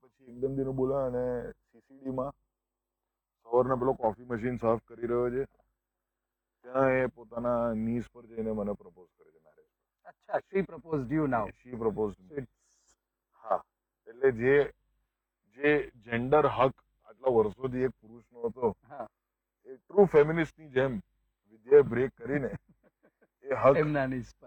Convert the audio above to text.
પછી એકદમ દીનું બોલા અને સીસીડીમાં સવારના પેલો કોફી મશીન સાફ કરી રહ્યો છે ત્યાં એ પોતાના નીસ પર જઈને મને પ્રપોઝ કરે છે મેરેજ અચ્છા, she proposed you now. She propose It's હા એટલે જે જેન્ડર હક આટલા વર્ષોથી એક પુરુષનો હતો હા એ ટ્રુ ફેમિનિસ્ટની જેમ વિદ્યાએ બ્રેક કરીને એ હક એમના નીસ પર